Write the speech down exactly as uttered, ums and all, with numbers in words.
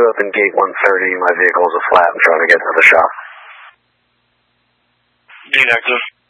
you up in gate one thirty. My vehicle is a flat. I'm trying to get to the shop. Gate active.